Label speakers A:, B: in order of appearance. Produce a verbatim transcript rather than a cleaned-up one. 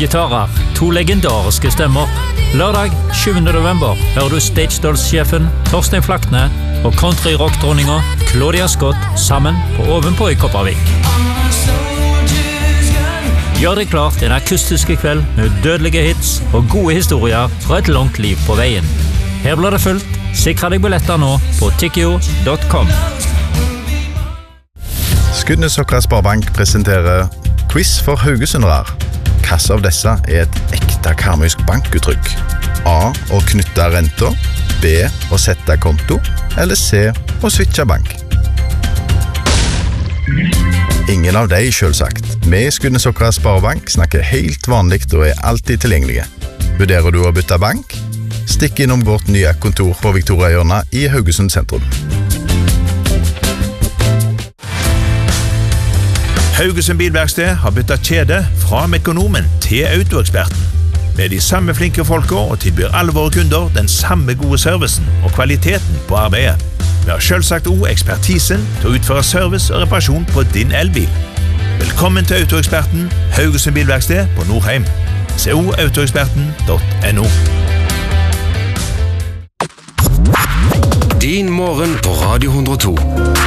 A: gitarer, to legendariske stemmer. Lørdag sjuende november hører du Stage Dolls-sjefen Torstein Flakne og country-rock-dronninga Claudia Scott sammen på Ovenpå i Kopervik. Gjør deg klar til en akustisk kveld med dødelige hits og gode historier fra et langt liv på veien. Her blir det fullt. Sikre deg billetter nå på tikkio punktum com.
B: Skudenesokra Sparebank presenterer quiz for haugesundrar. Hvilke av disse er et ekte karmøysk bankuttrykk? A. Å knytte renter, B. Å sette konto, eller C. Å switche bank? Ingen av de, selvsagt. Vi i Skudenesokra Sparebank snakker helt vanligt og er alltid tilgjengelige. Vurderer du å bytte bank? Stikk innom vårt nye kontor på Victoriahjørnet i Haugesund sentrum.
C: Haugesund Bilverksted har byttet kjede fra Mekonomen til Autoeksperten. Med de samme flinke folka og tilbyr alle våre kunder den samme gode servicen og kvaliteten på arbeidet. Vi har selvsagt også ekspertisen til å utføre service og reparasjon på din elbil. Velkommen til Autoeksperten, Haugesund Bilverksted på Nordheim. Se o autoeksperten punktum no.
D: Din morgen på Radio hundre og to.